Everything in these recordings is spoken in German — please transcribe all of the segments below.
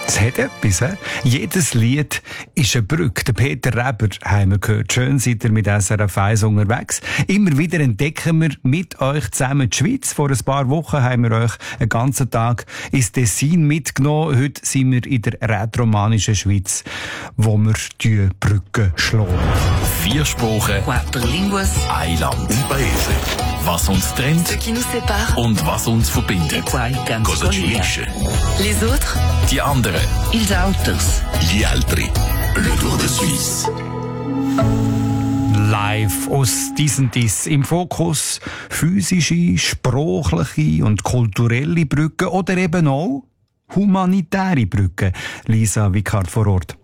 Es hat etwas, he? Jedes Lied ist eine Brücke. Der Peter Reber haben wir gehört. Schön seid ihr mit SRF 1 unterwegs. Immer wieder entdecken wir mit euch zusammen die Schweiz. Vor ein paar Wochen haben wir euch einen ganzen Tag ins Tessin mitgenommen. Heute sind wir in der rätoromanischen Schweiz, wo wir die Brücke schlagen. 4 Sprachen, 4 línguas, ein Land, un paese. Was uns trennt ce qui nous sépare, und was uns verbindet. poi can Cosa ci scollia. unisce? Les autres, Die anderen. ils autres. Gli altri. Le Tour de Suisse. Live aus Dies im Fokus physische, sprachliche und kulturelle Brücken oder eben auch humanitäre Brücken. Lisa Wickhardt vor Ort.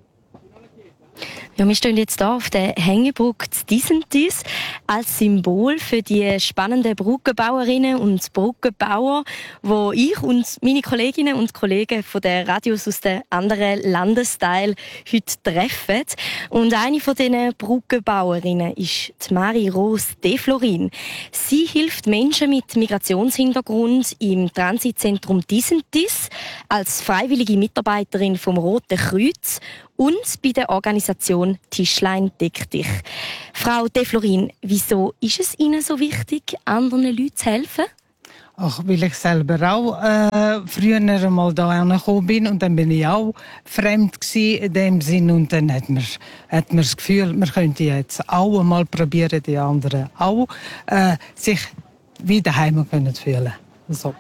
Ja, wir stehen jetzt hier auf der Hängebrücke Dies als Symbol für die spannenden Brückenbauerinnen und Brückenbauer, wo ich und meine Kolleginnen und Kollegen von der Radios aus den anderen Landesteilen heute treffen. Und eine von diesen Brückenbauerinnen ist die Marie-Rose Deflorin. Sie hilft Menschen mit Migrationshintergrund im Transitzentrum Dies als freiwillige Mitarbeiterin vom Roten Kreuz und bei der Organisation Tischlein deck dich. Frau Deflorin, wieso ist es Ihnen so wichtig, anderen Leuten zu helfen? Ach, weil ich selber auch früher einmal da angekommen bin und dann bin ich auch fremd gewesen in dem Sinn und dann hat man das Gefühl, man könnte jetzt auch einmal probieren, die anderen auch sich wieder daheim können fühlen. So.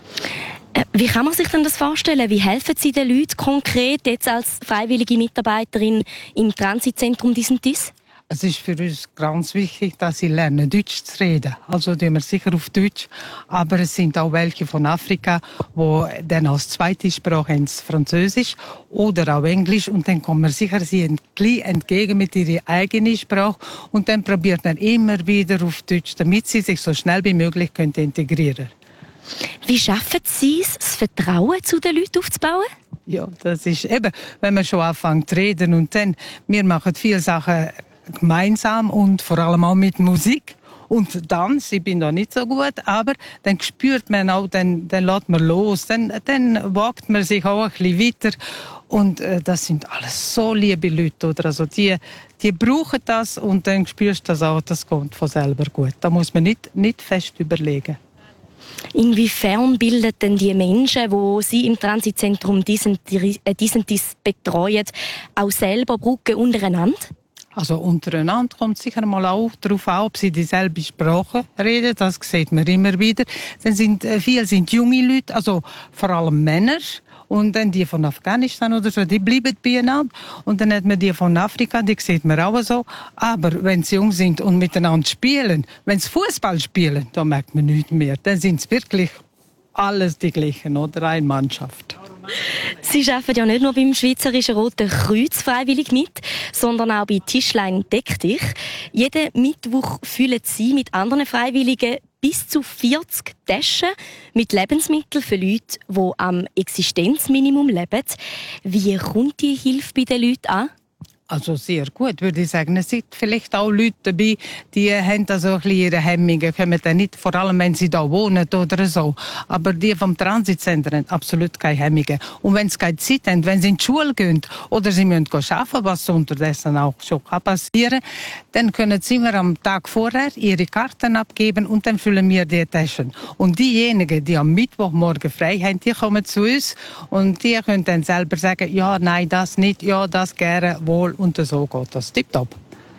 Wie kann man sich denn das vorstellen? Wie helfen Sie den Leuten konkret jetzt als freiwillige Mitarbeiterin im Transitzentrum Dies? Es ist für uns ganz wichtig, dass sie lernen, Deutsch zu reden. Also tun wir sicher auf Deutsch. Aber es sind auch welche von Afrika, die dann als zweite Sprache haben Französisch oder auch Englisch. Und dann kommen wir sicher sie entgegen mit ihrer eigenen Sprache. Und dann probiert man immer wieder auf Deutsch, damit sie sich so schnell wie möglich integrieren können. Wie schaffen Sie es, das Vertrauen zu den Leuten aufzubauen? Ja, das ist eben, wenn man schon anfängt zu reden und dann, wir machen viele Sachen gemeinsam und vor allem auch mit Musik und Tanz. Ich bin da nicht so gut, aber dann spürt man auch, dann lässt man los, dann wagt man sich auch ein bisschen weiter und das sind alles so liebe Leute, oder? Also die brauchen das und dann spürst du das auch, das kommt von selber gut. Da muss man nicht fest überlegen. Inwiefern bilden denn die Menschen, die Sie im Transitzentrum Dies betreuen, auch selber Brücken untereinander? Also untereinander kommt sicher mal auch darauf an, ob sie dieselbe Sprache reden. Das sieht man immer wieder. Dann viele sind junge Leute, also vor allem Männer. Und dann die von Afghanistan oder so, die bleiben beieinander. Und dann hat man die von Afrika, die sieht man auch so. Aber wenn sie jung sind und miteinander spielen, wenn sie Fußball spielen, dann merkt man nichts mehr. Dann sind es wirklich alles die gleichen, oder? Eine Mannschaft. Sie arbeiten ja nicht nur beim Schweizerischen Roten Kreuz freiwillig mit, sondern auch bei Tischlein deck dich. Jeden Mittwoch füllen Sie mit anderen Freiwilligen bis zu 40 Taschen mit Lebensmitteln für Leute, die am Existenzminimum leben. Wie kommt die Hilfe bei den Leuten an? Also sehr gut, würde ich sagen. Es sind vielleicht auch Leute dabei, die haben da so ein bisschen ihre Hemmungen, kommen dann nicht, vor allem wenn sie da wohnen oder so. Aber die vom Transitzentrum haben absolut keine Hemmungen. Und wenn sie keine Zeit haben, wenn sie in die Schule gehen oder sie müssen arbeiten, was unterdessen auch schon passieren kann, dann können sie immer am Tag vorher ihre Karten abgeben und dann füllen wir die Taschen. Und diejenigen, die am Mittwochmorgen frei haben, die kommen zu uns und die können dann selber sagen, ja, nein, das nicht, ja, das gerne, wohl. Und so geht das tipptopp.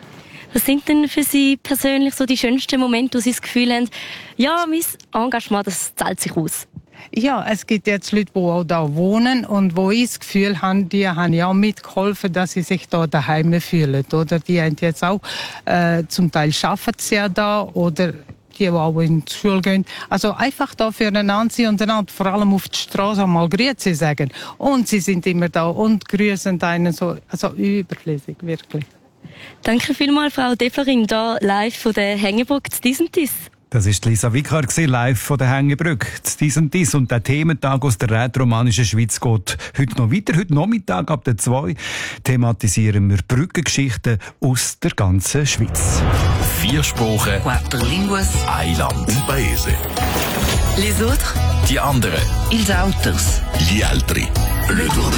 Was sind denn für Sie persönlich so die schönsten Momente, wo Sie das Gefühl haben, ja, mein Engagement, das zahlt sich aus? Ja, es gibt jetzt Leute, die auch da wohnen und wo ich das Gefühl habe, die haben ja auch mitgeholfen, dass sie sich da daheim fühlen. Oder die haben jetzt auch, zum Teil arbeiten sie ja da oder die auch in die Schule gehen. Also einfach da füreinander sein und einander vor allem auf die Straße mal Grüezi sagen. Und sie sind immer da und grüßen einen so, also überflüssig, wirklich. Danke vielmals, Frau Deflorin, hier live von der Hängebrücke Dies. Das ist Lisa Wickhardt, live von der Hängebrücke. Dies und der Thementag aus der rätoromanischen Schweiz geht heute noch weiter. Heute Nachmittag ab der 2 thematisieren wir Brückengeschichten aus der ganzen Schweiz. 4 Sprachen, 4 línguas, ein Land, un paese. les autres, Die anderen. ils autres. Gli altri. Le Tour de